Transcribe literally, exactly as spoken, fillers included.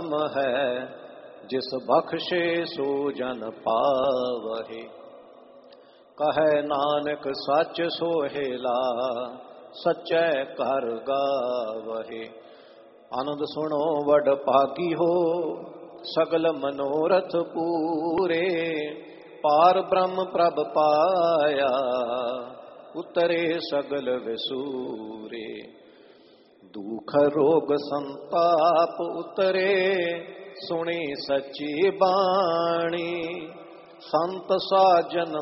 ਕਰਮ ਹੈ, ਜਿਸ ਬਖਸ਼ੇ ਸੋ ਜਨ ਪਾਵਹਿ। ਕਹੈ ਨਾਨਕ ਸੱਚ ਸੋਹਿਲਾ, ਸਚੈ ਘਰ ਗਾਵਹਿ। ਆਨੰਦ ਸੁਣੋ ਵਡ ਭਾਗੀ ਹੋ, ਸਗਲ ਮਨੋਰਥ ਪੂਰੇ। ਪਾਰ ਬ੍ਰਹਮ ਪ੍ਰਭ ਪਾਇਆ, ਉਤਰੇ ਸਗਲ ਵਿਸੂਰੇ। ਦੁਖ ਰੋਗ ਸੰਤਾਪ ਉਤਰੇ, ਸੁਣੀ ਸੱਚੀ ਬਾਣੀ। ਸੰਤ ਸਾਜਨ